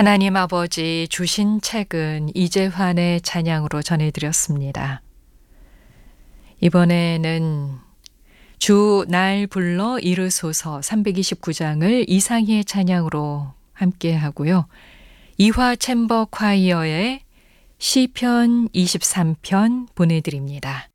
하나님 아버지 주신 책은 이재환의 찬양으로 전해드렸습니다. 이번에는 주 날 불러 이르소서 329장을 이상희의 찬양으로 함께 하고요. 이화 챔버 콰이어의 시편 23편 보내드립니다.